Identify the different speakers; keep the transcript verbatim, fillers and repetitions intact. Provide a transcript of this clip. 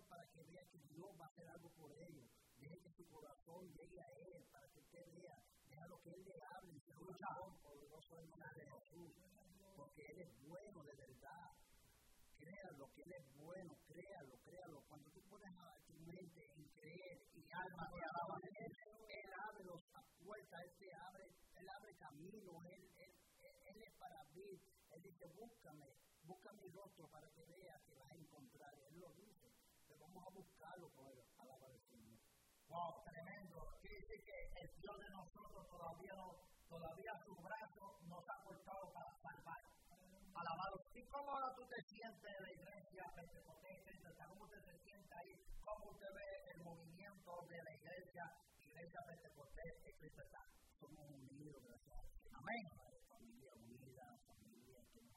Speaker 1: para que vea que Dios va a hacer algo por ellos. Deje que su corazón llegue a Él, para que usted vea. Déjalo que Él le hable en su corazón, poderoso en el nombre de Jesús. Porque Él es bueno de verdad. Créalo, que Él es bueno, créalo, créalo. Cuando tú pones a tu mente en creer y alma que alaba a Él, Él abre las puertas, Él te abre, Él abre camino, Él, él, él, él es para mí. Él dice, búscame, busca mi rostro para que veas que vas a encontrar. Él lo dice, pero vamos a buscarlo con la palabra del Señor.
Speaker 2: Wow, tremendo. Quiere decir que el Dios de nosotros todavía no, todavía su brazo nos ha cortado para salvar. Alabado. ¿Y cómo ahora tú te sientes de la iglesia pentecostés? ¿Cómo usted se siente ahí? ¿Cómo usted ve el movimiento de la iglesia, iglesia pentecostés de Cristo está?
Speaker 1: Somos unidos, gracias.
Speaker 2: Amén.